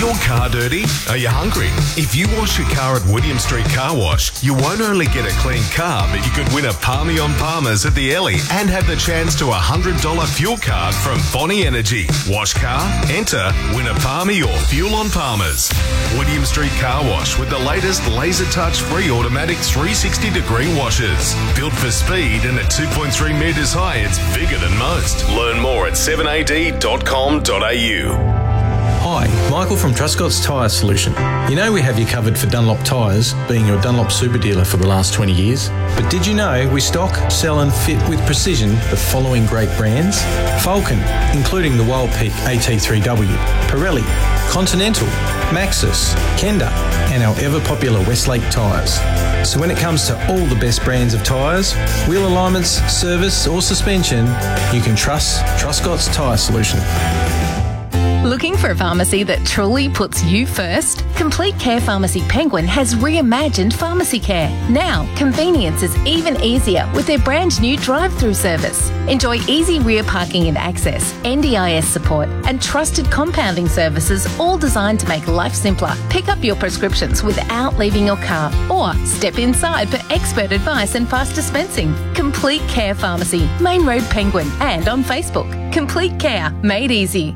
your car dirty? Are you hungry? If you wash your car at William Street Car Wash, you won't only get a clean car, but you could win a Palmy on Palmers at the Ellie and have the chance to a $100 fuel card from Bonnie Energy. Wash car, enter, win a Palmy or fuel on Palmers. William Street Car Wash with the latest laser touch free automatic 360-degree washers. Built for speed and at 2.3 metres high, it's bigger than most. Learn more at 7ad.com.au. Hi, Michael from Truscott's Tyre Solution. You know we have you covered for Dunlop tyres, being your Dunlop super dealer for the last 20 years. But did you know we stock, sell and fit with precision the following great brands? Falcon, including the Wild Peak AT3W, Pirelli, Continental, Maxxis, Kenda and our ever-popular Westlake tyres. So when it comes to all the best brands of tyres, wheel alignments, service or suspension, you can trust Truscott's Tyre Solution. Looking for a pharmacy that truly puts you first? Complete Care Pharmacy Penguin has reimagined pharmacy care. Now, convenience is even easier with their brand new drive-through service. Enjoy easy rear parking and access, NDIS support, and trusted compounding services, all designed to make life simpler. Pick up your prescriptions without leaving your car, or step inside for expert advice and fast dispensing. Complete Care Pharmacy, Main Road Penguin, and on Facebook. Complete Care, made easy.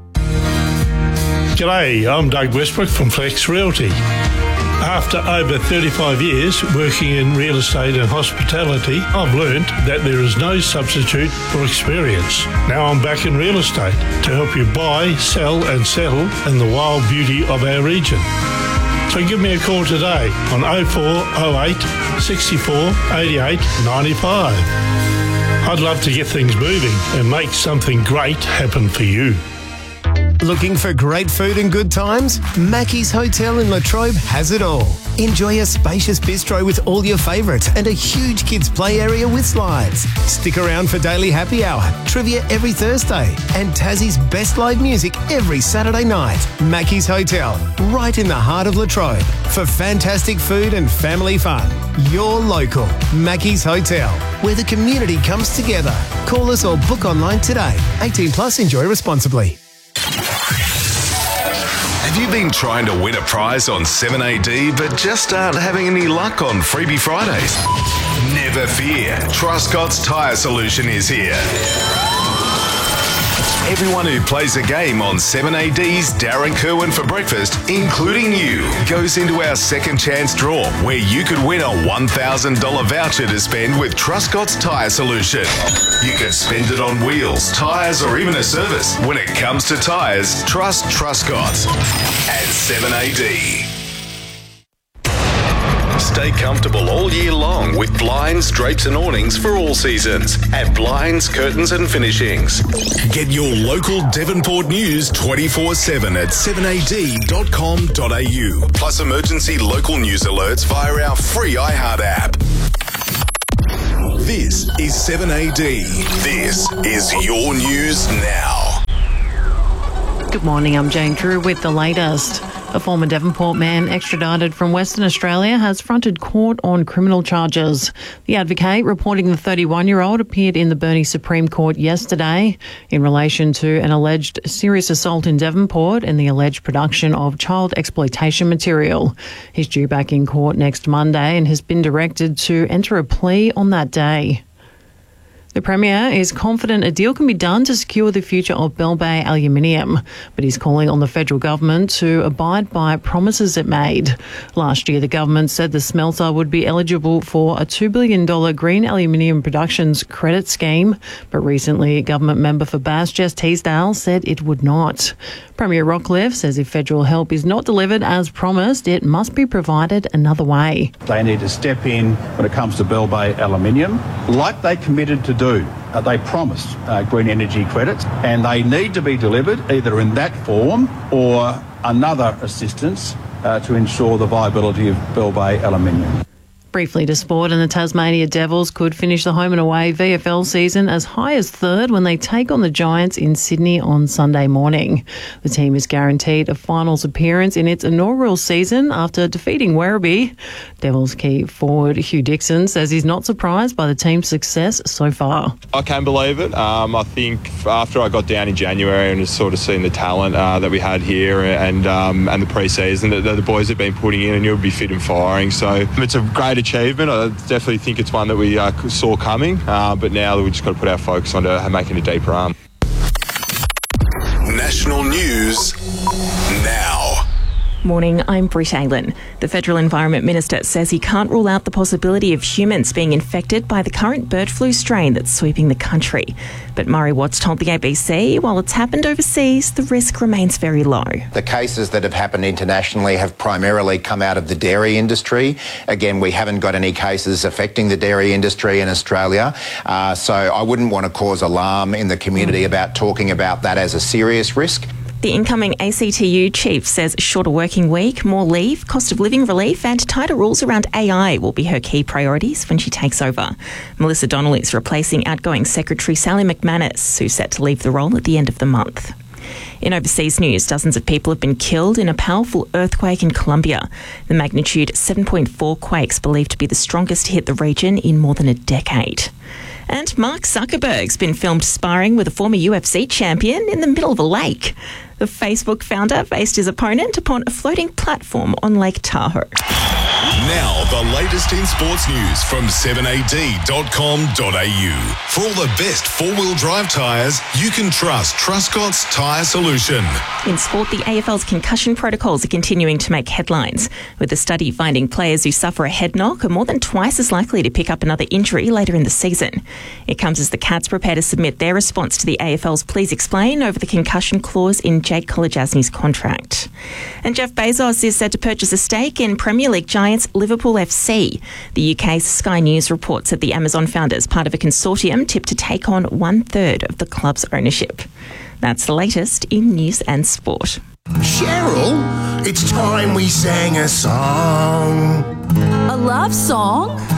G'day, I'm Doug Westbrook from Flex Realty. After over 35 years working in real estate and hospitality, I've learnt that there is no substitute for experience. Now I'm back in real estate to help you buy, sell and settle in the wild beauty of our region. So give me a call today on 0408 64 88 95. I'd love to get things moving and make something great happen for you. Looking for great food and good times? Mackey's Hotel in Latrobe has it all. Enjoy a spacious bistro with all your favourites and a huge kids play area with slides. Stick around for daily happy hour, trivia every Thursday, and Tassie's best live music every Saturday night. Mackey's Hotel, right in the heart of Latrobe. For fantastic food and family fun, you're local. Mackey's Hotel, where the community comes together. Call us or book online today. 18 plus, enjoy responsibly. Have you been trying to win a prize on 7AD but just aren't having any luck on Freebie Fridays? Never fear, Truscott's Tyre Solution is here. Everyone who plays a game on 7AD's Darren Kerwin for breakfast, including you, goes into our second chance draw where you could win a $1,000 voucher to spend with Truscott's Tyre Solution. You can spend it on wheels, tyres or even a service. When it comes to tyres, trust Truscott's at 7AD. Stay comfortable all year long with blinds, drapes and awnings for all seasons at Blinds, Curtains and Finishings. Get your local Devonport news 24/7 at 7ad.com.au. Plus emergency local news alerts via our free iHeart app. This is 7AD. This is your news now. Good morning, I'm Jane Drew with the latest. A former Devonport man extradited from Western Australia has fronted court on criminal charges. The advocate reporting the 31-year-old appeared in the Burnie Supreme Court yesterday in relation to an alleged serious assault in Devonport and the alleged production of child exploitation material. He's due back in court next Monday and has been directed to enter a plea on that day. The Premier is confident a deal can be done to secure the future of Bell Bay Aluminium, but he's calling on the federal government to abide by promises it made. Last year, the government said the smelter would be eligible for a $2 billion green aluminium productions credit scheme, but recently, government member for Bass, Jess Teasdale, said it would not. Premier Rockcliffe says if federal help is not delivered as promised, it must be provided another way. They need to step in when it comes to Bell Bay Aluminium, like they committed to do. They promised green energy credits, and they need to be delivered either in that form or another assistance to ensure the viability of Bell Bay Aluminium. Briefly to sport, and the Tasmania Devils could finish the home and away VFL season as high as third when they take on the Giants in Sydney on Sunday morning. The team is guaranteed a finals appearance in its inaugural season after defeating Werribee. Devils key forward Hugh Dixon says he's not surprised by the team's success so far. I can believe it. I think after I got down in January and just sort of seen the talent that we had here and the pre-season that the boys have been putting in, and you'll be fit and firing. So it's a great achievement. I definitely think it's one that we saw coming, but now we've just got to put our focus on making a deeper run. National news now. Morning, I'm Britt Aylan. The Federal Environment Minister says he can't rule out the possibility of humans being infected by the current bird flu strain that's sweeping the country. But Murray Watts told the ABC while it's happened overseas, the risk remains very low. The cases that have happened internationally have primarily come out of the dairy industry. Again, we haven't got any cases affecting the dairy industry in Australia. So I wouldn't want to cause alarm in the community about talking about that as a serious risk. The incoming ACTU chief says a shorter working week, more leave, cost of living relief and tighter rules around AI will be her key priorities when she takes over. Melissa Donnell is replacing outgoing Secretary Sally McManus, who's set to leave the role at the end of the month. In overseas news, dozens of people have been killed in a powerful earthquake in Colombia. The magnitude 7.4 quake's believed to be the strongest to hit the region in more than a decade. And Mark Zuckerberg's been filmed sparring with a former UFC champion in the middle of a lake. The Facebook founder faced his opponent upon a floating platform on Lake Tahoe. Now, the latest in sports news from 7ad.com.au. For all the best four-wheel drive tyres, you can trust Truscott's Tyre Solution. In sport, the AFL's concussion protocols are continuing to make headlines, with a study finding players who suffer a head knock are more than twice as likely to pick up another injury later in the season. It comes as the Cats prepare to submit their response to the AFL's Please Explain over the concussion clause in Jake Kolodjasny's contract. And Jeff Bezos is set to purchase a stake in Premier League giants Liverpool FC. The UK's Sky News reports that the Amazon founders, part of a consortium, tipped to take on 1/3 of the club's ownership. That's the latest in news and sport. Cheryl, it's time we sang a song. A love song?